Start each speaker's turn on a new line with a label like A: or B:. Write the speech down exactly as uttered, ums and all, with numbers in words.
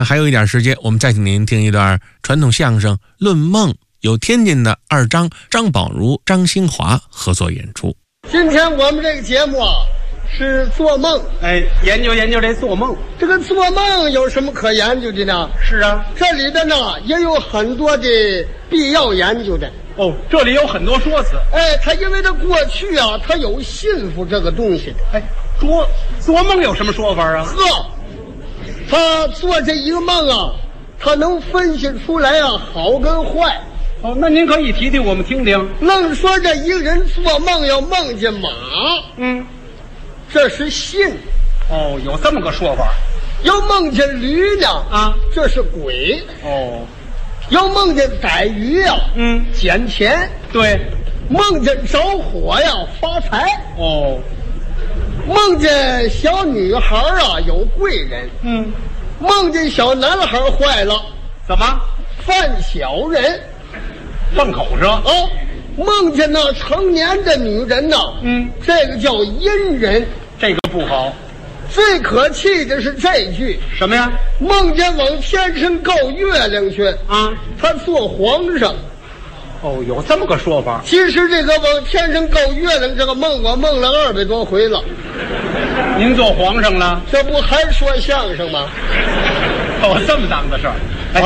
A: 还有一点时间，我们再请您听一段传统相声《论梦》，由天津的二张张宝如、张新华合作演出。
B: 今天我们这个节目啊，是做梦。
C: 哎，研究研究这做梦。
B: 这个做梦有什么可研究的呢？
C: 是啊，
B: 这里边呢也有很多的必要研究的。
C: 哦，这里有很多说辞。
B: 哎，他因为他过去啊，他有信服这个东西。
C: 哎，做做梦有什么说法啊？
B: 呵，他做这一个梦啊，他能分析出来啊好跟坏。
C: 哦，那您可以提提我们听听。
B: 愣说这一个人做梦要梦见马，
C: 嗯，
B: 这是信。
C: 哦，有这么个说法。
B: 要梦见驴呢，
C: 啊，
B: 这是鬼。
C: 哦，
B: 要梦见逮鱼呀，
C: 嗯，
B: 捡钱。
C: 对。
B: 梦见着火呀，发财。
C: 哦。
B: 梦见小女孩啊，有贵人。
C: 嗯。
B: 梦见小男孩坏了，
C: 怎么？
B: 犯小人。
C: 放口上
B: 啊，梦见那成年的女人呢，
C: 嗯，
B: 这个叫阴人，
C: 这个不好。
B: 最可气的是这句
C: 什么呀？
B: 梦见往天上够月亮去
C: 啊，
B: 他做皇上。
C: 哦，有这么个说法。
B: 其实这个往天上够月亮这个梦，我梦了二百多回了。
C: 您做皇上了？
B: 这不还说相声吗？
C: 哦，这么当的事儿。哎，